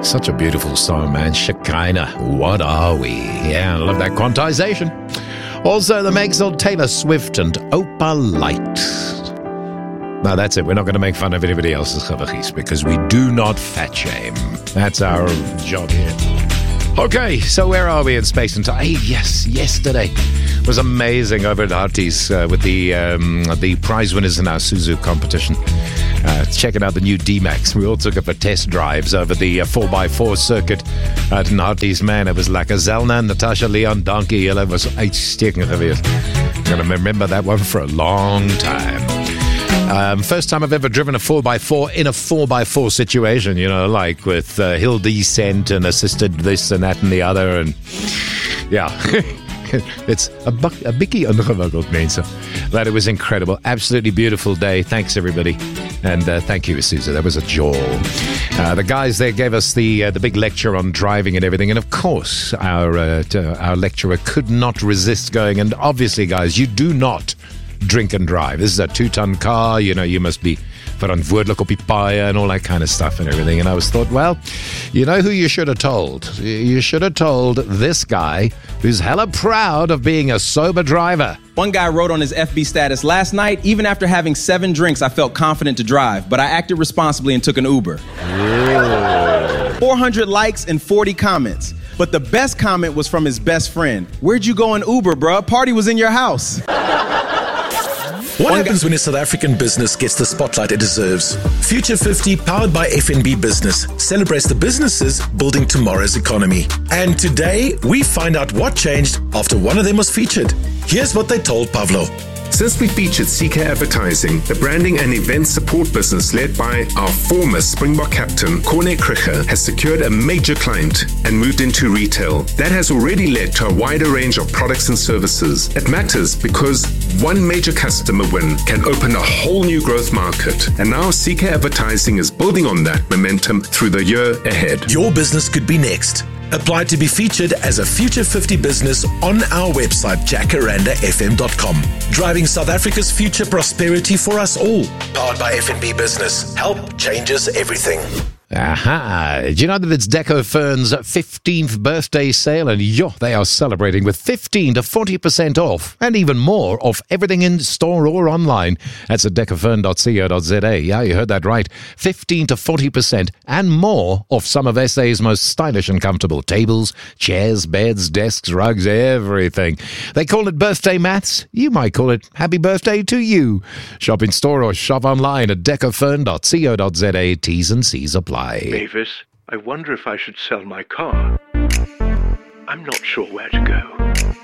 Such a beautiful song, man. Shekinah, what are we? Yeah, I love that quantization. Also, the Megs of Taylor Swift and Opalite. No, that's it. We're not going to make fun of anybody else's chavachis because we do not fat shame. That's our job here. Okay, so where are we in space and time? Hey, yes, yesterday was amazing over at Arties with the prize winners in our Suzu competition. Checking out the new D-Max. We all took it for test drives over the 4x4 circuit at Arties. Man, it was like a Zelna, Natasha, Leon, Donkey. It was uitstekend geweest. I'm going to remember that one for a long time. First time I've ever driven a 4x4 in a 4x4 situation, you know, like with hill descent and assisted this and that and the other. And yeah, it's a bikkie ingewikkeld, mensen. But it was incredible. Absolutely beautiful day. Thanks, everybody. And thank you, Isuzu. That was a jaw. The guys there gave us the big lecture on driving and everything. And of course, our lecturer could not resist going. And obviously, guys, you do not drink and drive. This is a 2-ton car. You know, you must be verantwoordelik op die paaie and all that kind of stuff and everything. And I was thought, well, you know who you should have told? You should have told this guy who's hella proud of being a sober driver. One guy wrote on his FB status, last night, even after having 7 drinks, I felt confident to drive, but I acted responsibly and took an Uber. Ooh. 400 likes and 40 comments. But the best comment was from his best friend. Where'd you go in Uber, bruh? Party was in your house. What happens when a South African business gets the spotlight it deserves? Future 50, powered by FNB Business, celebrates the businesses building tomorrow's economy. And today, we find out what changed after one of them was featured. Here's what they told Pavlo. Since we featured CK Advertising, the branding and event support business led by our former Springbok captain, Corne Krige, has secured a major client and moved into retail. That has already led to a wider range of products and services. It matters because one major customer win can open a whole new growth market. And now CK Advertising is building on that momentum through the year ahead. Your business could be next. Apply to be featured as a Future 50 business on our website, jacarandafm.com. Driving South Africa's future prosperity for us all. Powered by FNB Business. Help changes everything. Aha. Do you know that it's Deco Fern's 15th birthday sale? And they are celebrating with 15 to 40% off and even more off everything in store or online. That's at decofern.co.za. Yeah, you heard that right. 15 to 40% and more off some of SA's most stylish and comfortable tables, chairs, beds, desks, rugs, everything. They call it birthday maths. You might call it happy birthday to you. Shop in store or shop online at decofern.co.za. T's and C's apply. Mavis, I wonder if I should sell my car. I'm not sure where to go.